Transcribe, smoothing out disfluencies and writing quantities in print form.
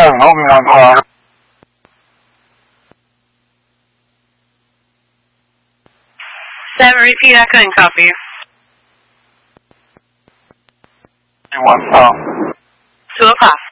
hold me one call. Seven, repeat, I couldn't copy you. One call. 2 o'clock.